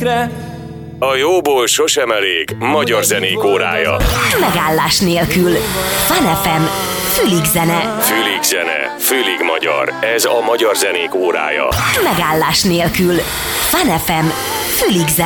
zenékre. A jóból sosem elég magyar zenék órája. Megállás nélkül. Fun FM. Fülig zene. Fülig zene, fülig magyar. Ez a magyar zenék órája. Megállás nélkül. Fun FM. Fülig zene.